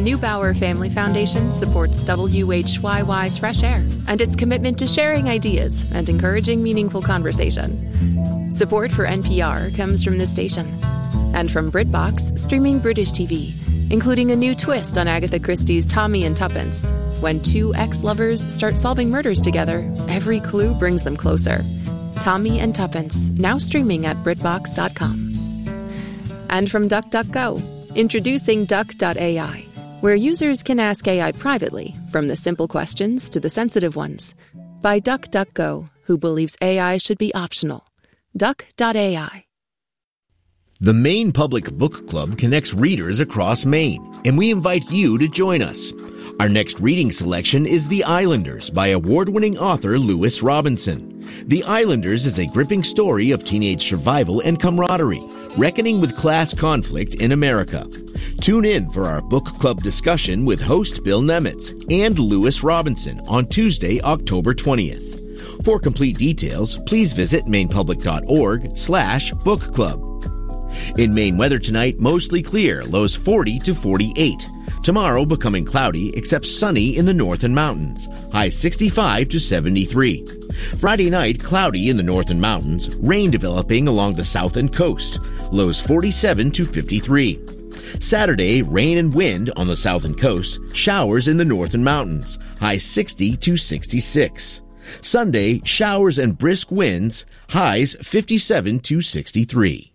Neubauer Family Foundation supports WHYY's Fresh Air and its commitment to sharing ideas and encouraging meaningful conversation. Support for NPR comes from this station and from BritBox, streaming British TV, including a new twist on Agatha Christie's Tommy and Tuppence. When two ex-lovers start solving murders together, every clue brings them closer. Tommy and Tuppence, now streaming at BritBox.com. And from DuckDuckGo, introducing Duck.ai, where users can ask AI privately, from the simple questions to the sensitive ones. By DuckDuckGo, who believes AI should be optional. Duck.ai. The Maine Public Book Club connects readers across Maine, and we invite you to join us. Our next reading selection is The Islanders by award-winning author Lewis Robinson. The Islanders is a gripping story of teenage survival and camaraderie, reckoning with class conflict in America. Tune in for our book club discussion with host Bill Nemitz and Lewis Robinson on Tuesday, October 20th. For complete details, please visit mainepublic.org/book club. In Maine weather tonight, mostly clear, lows 40 to 48. Tomorrow becoming cloudy, except sunny in the northern mountains, highs 65 to 73. Friday night, cloudy in the northern mountains, rain developing along the south and coast, lows 47 to 53. Saturday, rain and wind on the south and coast, showers in the northern mountains, highs 60 to 66. Sunday, showers and brisk winds, highs 57 to 63.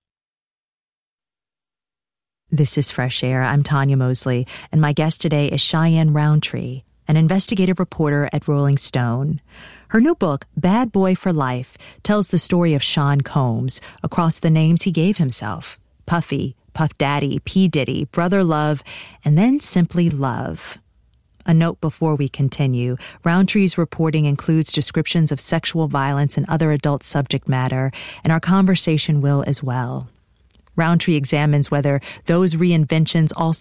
This is Fresh Air. I'm Tanya Mosley, and my guest today is Cheyenne Rountree, an investigative reporter at Rolling Stone. Her new book, Bad Boy for Life, tells the story of Sean Combs across the names he gave himself: Puffy, Puff Daddy, P. Diddy, Brother Love, and then simply Love. A note before we continue, Rountree's reporting includes descriptions of sexual violence and other adult subject matter, and our conversation will as well. Rountree examines whether those reinventions all